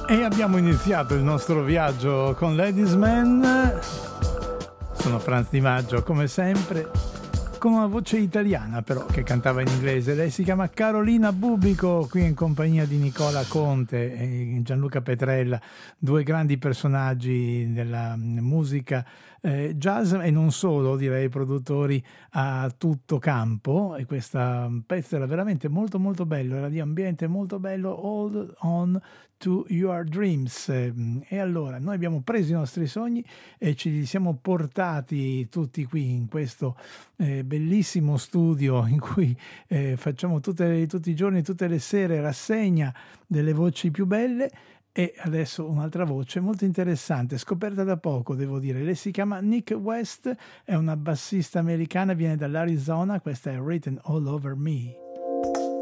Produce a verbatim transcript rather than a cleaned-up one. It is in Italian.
E abbiamo iniziato il nostro viaggio con Ladies Man. Sono Franz Di Maggio, come sempre, con una voce italiana però che cantava in inglese. Lei si chiama Carolina Bubico, qui in compagnia di Nicola Conte e Gianluca Petrella, due grandi personaggi della musica eh, jazz e non solo, direi produttori a tutto campo. E questa pezzo era veramente molto molto bello, era di ambiente molto bello, Hold On To Your Dreams. E allora noi abbiamo preso i nostri sogni e ci li siamo portati tutti qui in questo eh, bellissimo studio in cui eh, facciamo tutte, tutti i giorni, tutte le sere rassegna delle voci più belle. E adesso un'altra voce molto interessante, scoperta da poco, devo dire. Lei si chiama Nick West, è una bassista americana, viene dall'Arizona. Questa è Written All Over Me.